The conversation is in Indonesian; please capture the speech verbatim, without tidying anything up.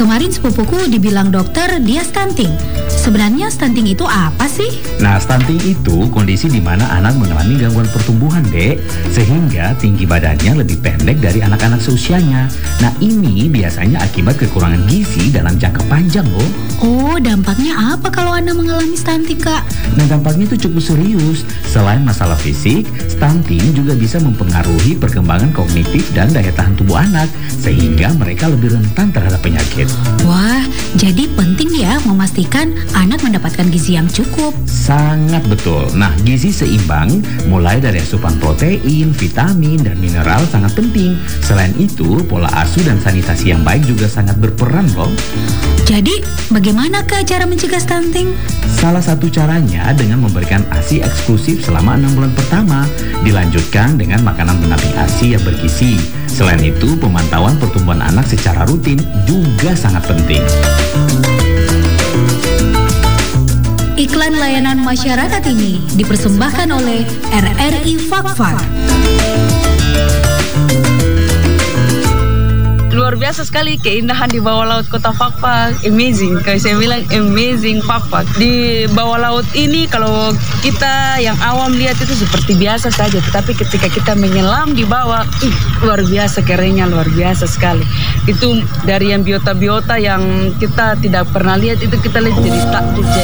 Kemarin sepupuku dibilang dokter dia stunting. Sebenarnya stunting itu apa sih? Nah, stunting itu kondisi di mana anak mengalami gangguan pertumbuhan, Dek, sehingga tinggi badannya lebih pendek dari anak-anak seusianya. Nah, ini biasanya akibat kekurangan gizi dalam jangka panjang loh. Oh, dampaknya apa kalau anak mengalami stunting, Kak? Nah, dampaknya itu cukup serius. Selain masalah fisik, stunting juga bisa mempengaruhi perkembangan kognitif dan daya tahan tubuh anak, sehingga mereka lebih rentan terhadap penyakit. Wah, jadi penting ya memastikan anak mendapatkan gizi yang cukup. Sangat betul. Nah, gizi seimbang mulai dari asupan protein, vitamin, dan mineral sangat penting. Selain itu, pola asuh dan sanitasi yang baik juga sangat berperan loh. Jadi, bagaimana Kak cara mencegah stunting? Salah satu caranya dengan memberikan ASI eksklusif selama enam bulan pertama. Dilanjutkan dengan makanan pendamping ASI yang bergizi. Selain itu, pemantauan pertumbuhan anak secara rutin juga sangat penting. Iklan layanan masyarakat ini dipersembahkan oleh R R I Fakfak. Luar biasa sekali keindahan di bawah laut kota Fakfak, amazing. Kayak saya bilang amazing Fakfak. Di bawah laut ini kalau kita yang awam lihat itu seperti biasa saja, tetapi ketika kita menyelam di bawah, ih, luar biasa kerennya, luar biasa sekali. Itu dari yang biota-biota yang kita tidak pernah lihat itu kita lihat jadi tak